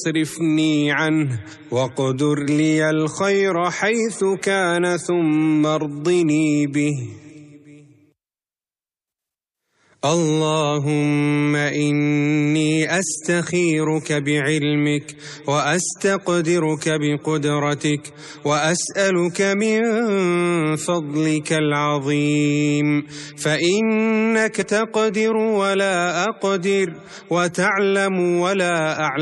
واصرفني عنه واقدر لي الخير حيث كان ثم ارضني به. اللهم إني أستخيرك بعلمك وأستقدرك بقدرتك وأسألك من فضلك العظيم، فإنك تقدر ولا أقدر وتعلم ولا أعلم.